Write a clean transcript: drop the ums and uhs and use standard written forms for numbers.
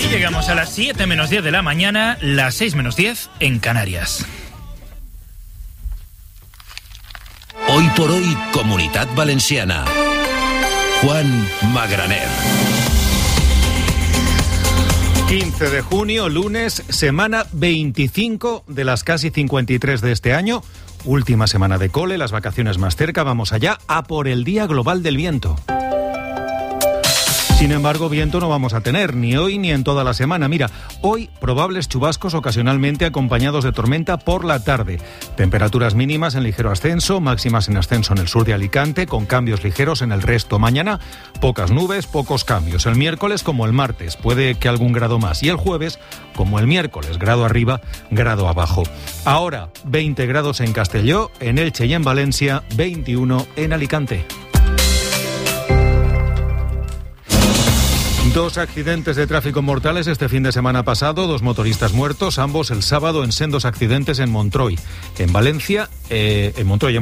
Y llegamos a las 7 menos 10 de la mañana, las 6 menos 10 en Canarias. Hoy por hoy, Comunitat Valenciana. Juan Magraner. 15 de junio, lunes, semana 25 de las casi 53 de este año. Última semana de cole, las vacaciones más cerca. Vamos allá a por el Día Global del Viento. Sin embargo, viento no vamos a tener, ni hoy ni en toda la semana. Mira, hoy probables chubascos ocasionalmente acompañados de tormenta por la tarde. Temperaturas mínimas en ligero ascenso, máximas en ascenso en el sur de Alicante, con cambios ligeros en el resto. Mañana, pocas nubes, pocos cambios. El miércoles, como el martes, puede que algún grado más. Y el jueves, como el miércoles, grado arriba, grado abajo. Ahora, 20 grados en Castelló, en Elche y en Valencia, 21 en Alicante. 2 accidentes de tráfico mortales este fin de semana pasado, 2 motoristas muertos, ambos el sábado en sendos accidentes en Montroi. En Valencia, en Montroi